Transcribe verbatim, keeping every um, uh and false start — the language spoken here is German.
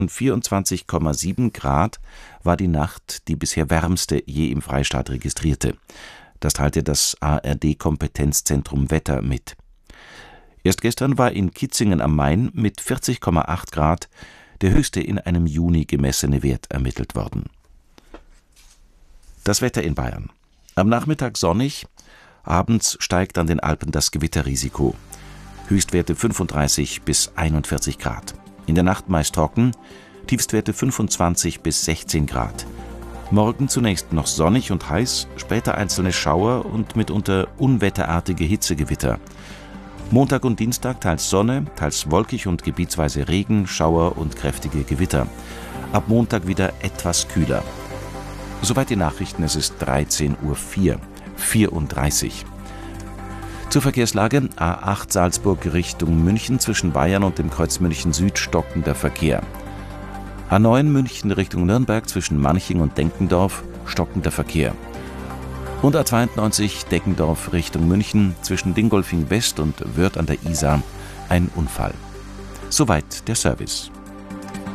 vierundzwanzig Komma sieben Grad war die Nacht die bisher wärmste je im Freistaat registrierte. Das teilte das A R D-Kompetenzzentrum Wetter mit. Erst gestern war in Kitzingen am Main mit vierzig Komma acht Grad der höchste in einem Juni gemessene Wert ermittelt worden. Das Wetter in Bayern. Am Nachmittag sonnig, abends steigt an den Alpen das Gewitterrisiko. Höchstwerte fünfunddreißig bis einundvierzig Grad. In der Nacht meist trocken, Tiefstwerte fünfundzwanzig bis sechzehn Grad. Morgen zunächst noch sonnig und heiß, später einzelne Schauer und mitunter unwetterartige Hitzegewitter. Montag und Dienstag teils Sonne, teils wolkig und gebietsweise Regen, Schauer und kräftige Gewitter. Ab Montag wieder etwas kühler. Soweit die Nachrichten, es ist dreizehn Uhr vier, vierunddreißig. Zur Verkehrslage: A acht Salzburg Richtung München zwischen Bayern und dem Kreuz München Süd stockender Verkehr. A neun München Richtung Nürnberg zwischen Manching und Denkendorf stockender Verkehr. Und A zweiundneunzig Deckendorf Richtung München zwischen Dingolfing West und Wörth an der Isar ein Unfall. Soweit der Service.